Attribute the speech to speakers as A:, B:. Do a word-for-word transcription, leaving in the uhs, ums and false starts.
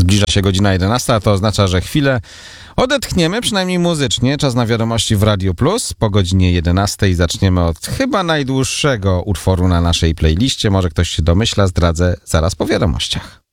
A: Zbliża się godzina jedenasta, a to oznacza, że chwilę odetchniemy, przynajmniej muzycznie. Czas na wiadomości w Radio Plus. Po godzinie jedenastej zaczniemy od chyba najdłuższego utworu na naszej playliście. Może ktoś się domyśla, zdradzę zaraz po wiadomościach.